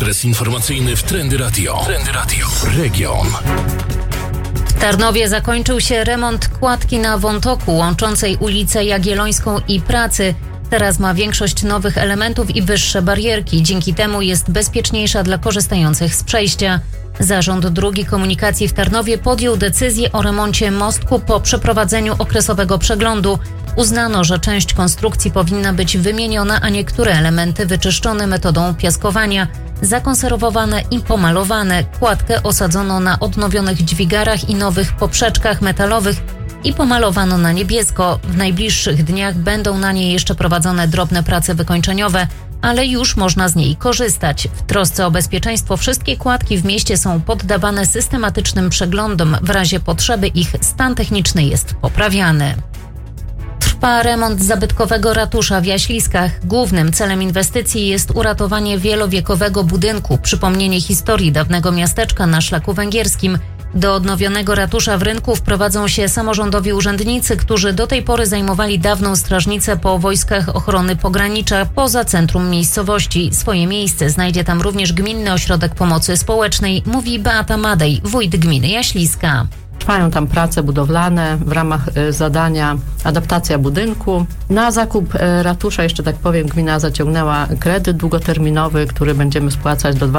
Ekspres informacyjny w Trendy Radio. Trendy Radio. Region. W Tarnowie zakończył się remont kładki na Wątoku łączącej ulicę Jagiellońską i Pracy. Teraz ma większość nowych elementów i wyższe barierki. Dzięki temu jest bezpieczniejsza dla korzystających z przejścia. Zarząd Dróg Komunikacji w Tarnowie podjął decyzję o remoncie mostku po przeprowadzeniu okresowego przeglądu. Uznano, że część konstrukcji powinna być wymieniona, a niektóre elementy wyczyszczone metodą piaskowania, zakonserwowane i pomalowane. Kładkę osadzono na odnowionych dźwigarach i nowych poprzeczkach metalowych i pomalowano na niebiesko. W najbliższych dniach będą na niej jeszcze prowadzone drobne prace wykończeniowe, ale już można z niej korzystać. W trosce o bezpieczeństwo wszystkie kładki w mieście są poddawane systematycznym przeglądom. W razie potrzeby ich stan techniczny jest poprawiany. Trwa remont zabytkowego ratusza w Jaśliskach. Głównym celem inwestycji jest uratowanie wielowiekowego budynku, przypomnienie historii dawnego miasteczka na szlaku węgierskim. Do odnowionego ratusza w Rynku wprowadzą się samorządowi urzędnicy, którzy do tej pory zajmowali dawną strażnicę po Wojskach Ochrony Pogranicza poza centrum miejscowości. Swoje miejsce znajdzie tam również Gminny Ośrodek Pomocy Społecznej, mówi Beata Madej, wójt gminy Jaśliska. Trwają tam prace budowlane w ramach zadania adaptacja budynku. Na zakup ratusza, jeszcze tak powiem, gmina zaciągnęła kredyt długoterminowy, który będziemy spłacać do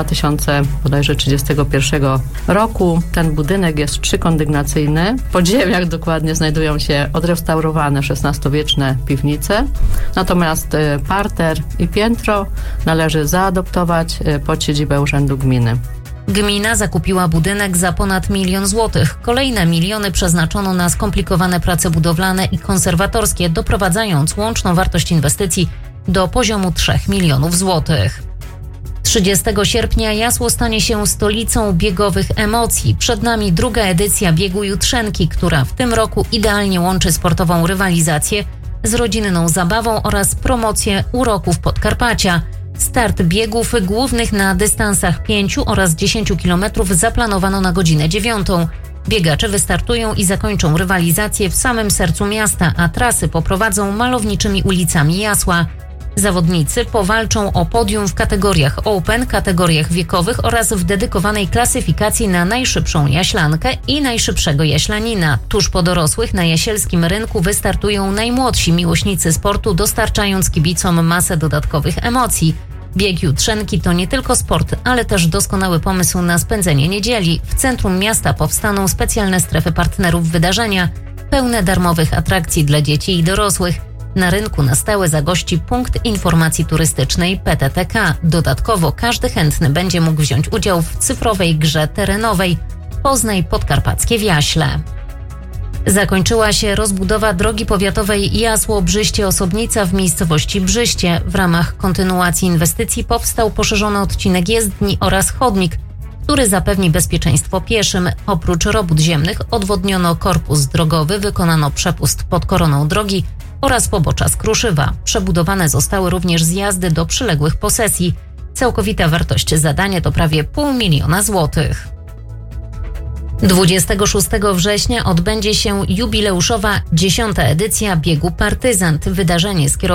2031 roku. Ten budynek jest trzykondygnacyjny. W podziemiach dokładnie znajdują się odrestaurowane XVI-wieczne piwnice. Natomiast parter i piętro należy zaadoptować pod siedzibę Urzędu Gminy. Gmina zakupiła budynek za ponad 1 000 000 złotych. Kolejne miliony przeznaczono na skomplikowane prace budowlane i konserwatorskie, doprowadzając łączną wartość inwestycji do poziomu 3 milionów złotych. 30 sierpnia Jasło stanie się stolicą biegowych emocji. Przed nami druga edycja biegu Jutrzenki, która w tym roku idealnie łączy sportową rywalizację z rodzinną zabawą oraz promocję uroków Podkarpacia. Start biegów głównych na dystansach 5 oraz 10 km zaplanowano na godzinę 9. Biegacze wystartują i zakończą rywalizację w samym sercu miasta, a trasy poprowadzą malowniczymi ulicami Jasła. Zawodnicy powalczą o podium w kategoriach Open, kategoriach wiekowych oraz w dedykowanej klasyfikacji na najszybszą jaślankę i najszybszego jaślanina. Tuż po dorosłych na Jasielskim Rynku wystartują najmłodsi miłośnicy sportu, dostarczając kibicom masę dodatkowych emocji. Bieg Jutrzenki to nie tylko sport, ale też doskonały pomysł na spędzenie niedzieli. W centrum miasta powstaną specjalne strefy partnerów wydarzenia, pełne darmowych atrakcji dla dzieci i dorosłych. Na rynku na stałe zagości punkt informacji turystycznej PTTK. Dodatkowo każdy chętny będzie mógł wziąć udział w cyfrowej grze terenowej Poznaj Podkarpackie w Jaśle. Zakończyła się rozbudowa drogi powiatowej Jasło-Brzyście-Osobnica w miejscowości Brzyście. W ramach kontynuacji inwestycji powstał poszerzony odcinek jezdni oraz chodnik, który zapewni bezpieczeństwo pieszym. Oprócz robót ziemnych odwodniono korpus drogowy, wykonano przepust pod koroną drogi oraz pobocza z Kruszywa. Przebudowane zostały również zjazdy do przyległych posesji. Całkowita wartość zadania to prawie 500 000 złotych. 26 września odbędzie się jubileuszowa 10. edycja biegu Partyzant. Wydarzenie skierowane